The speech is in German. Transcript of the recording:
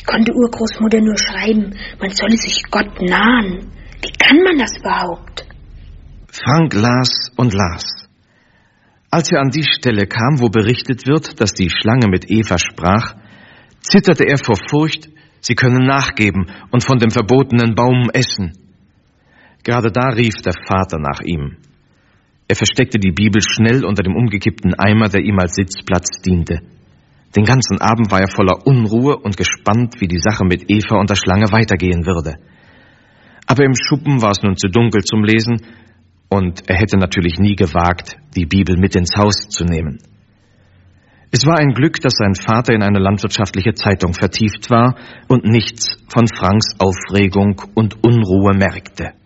konnte Urgroßmutter nur schreiben, man solle sich Gott nahen. Wie kann man das überhaupt? Frank las und las. Als er an die Stelle kam, wo berichtet wird, dass die Schlange mit Eva sprach, zitterte er vor Furcht, sie können nachgeben und von dem verbotenen Baum essen. Gerade da rief der Vater nach ihm. Er versteckte die Bibel schnell unter dem umgekippten Eimer, der ihm als Sitzplatz diente. Den ganzen Abend war er voller Unruhe und gespannt, wie die Sache mit Eva und der Schlange weitergehen würde. Aber im Schuppen war es nun zu dunkel zum Lesen, und er hätte natürlich nie gewagt, die Bibel mit ins Haus zu nehmen. Es war ein Glück, dass sein Vater in eine landwirtschaftliche Zeitung vertieft war und nichts von Franks Aufregung und Unruhe merkte.